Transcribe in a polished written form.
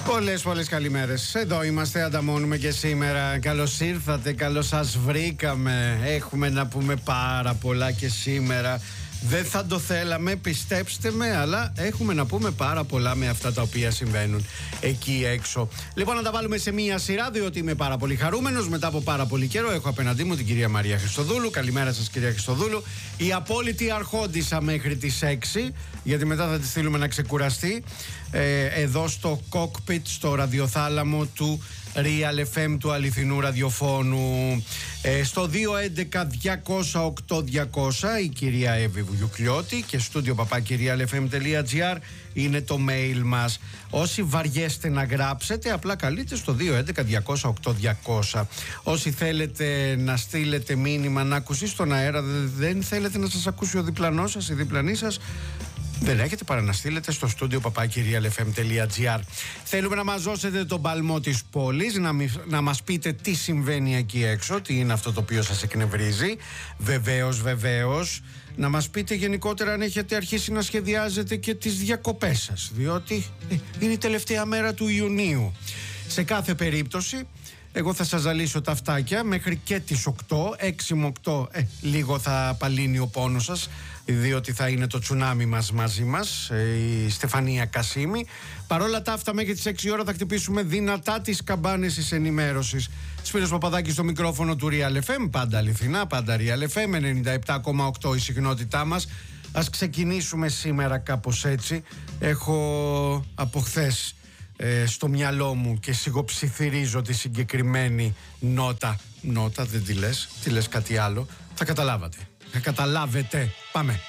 Πολλές καλημέρες. Εδώ είμαστε, ανταμώνουμε και σήμερα. Καλώς ήρθατε, καλώς σας βρήκαμε. Έχουμε να πούμε πάρα πολλά και σήμερα. Δεν θα το θέλαμε, πιστέψτε με, αλλά έχουμε να πούμε πάρα πολλά με αυτά τα οποία συμβαίνουν εκεί έξω. Λοιπόν, να τα βάλουμε σε μία σειρά, διότι είμαι πάρα πολύ χαρούμενος. Μετά από πάρα πολύ καιρό έχω απέναντί μου την κυρία Μαρία Χριστοδούλου. Καλημέρα σας, κυρία Χριστοδούλου. Η απόλυτη αρχόντισσα μέχρι τις 6, γιατί μετά θα τη στείλουμε να ξεκουραστεί. Εδώ στο cockpit, στο ραδιοθάλαμο του Real FM, του αληθινού ραδιοφώνου. Στο 211-200-8200 η κυρία Εύη Βουγιουκλιώτη και studio@realfm.gr είναι το mail μας. Όσοι βαριέστε να γράψετε, απλά καλείτε στο 211-200-8200. Όσοι θέλετε να στείλετε μήνυμα να ακούσει στον αέρα, δεν θέλετε να σας ακούσει ο διπλανός σας, η διπλανή σας, δεν έχετε παρά να στείλετε στο studio@realfm.gr. Θέλουμε να μας δώσετε τον παλμό της πόλης, να μας πείτε τι συμβαίνει εκεί έξω, τι είναι αυτό το οποίο σας εκνευρίζει. Βεβαίως, να μας πείτε γενικότερα αν έχετε αρχίσει να σχεδιάζετε και τις διακοπές σας, διότι είναι η τελευταία μέρα του Ιουνίου. Σε κάθε περίπτωση, εγώ θα σας ζαλίσω τα αυτάκια μέχρι και τις 8, 6 με 8, λίγο θα απαλύνει ο πόνος σας, διότι θα είναι το τσουνάμι μας μαζί μας, η Στεφανία Κασίμη. Παρόλα τα αυτά, μέχρι τις 6 ώρα θα χτυπήσουμε δυνατά τις καμπάνες της ενημέρωσης. Σπύρος Παπαδάκης στο μικρόφωνο του Real FM, πάντα αληθινά, πάντα Real FM, 97,8 η συχνότητά μας. Ας ξεκινήσουμε σήμερα κάπως έτσι. Έχω από χθες στο μυαλό μου και σιγοψιθυρίζω τη συγκεκριμένη νότα, δεν τη λες κάτι άλλο, θα καταλάβετε. Πάμε.